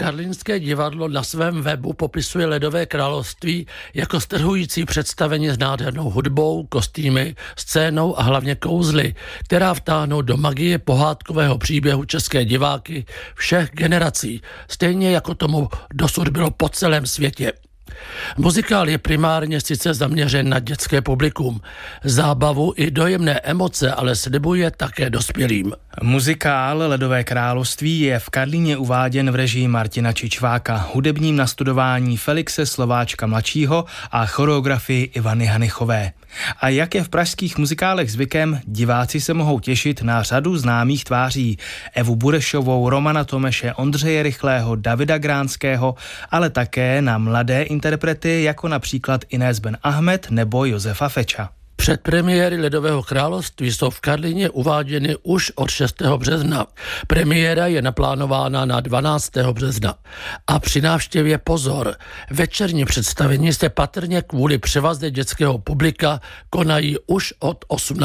Karlínské divadlo na svém webu popisuje Ledové království jako strhující představení s nádhernou hudbou, kostýmy, scénou a hlavně kouzly, která vtáhnou do magie pohádkového příběhu české diváky všech generací, stejně jako tomu dosud bylo po celém světě. Muzikál je primárně sice zaměřen na dětské publikum. Zábavu i dojemné emoce ale slibuje také dospělým. Muzikál Ledové království je v Karlíně uváděn v režii Martina Čičváka, hudebním nastudování Felixe Slováčka mladšího a choreografii Ivany Hanychové. A jak je v pražských muzikálech zvykem, diváci se mohou těšit na řadu známých tváří. Evu Burešovou, Romana Tomeše, Ondřeje Rychlého, Davida Gránského, ale také na mladé interprety jako například Inés Ben Ahmed nebo Josefa Feča. Předpremiéry Ledového království jsou v Karlíně uváděny už od 6. března. Premiéra je naplánována na 12. března. A při návštěvě pozor, večerní představení se patrně kvůli převaze dětského publika konají už od 18.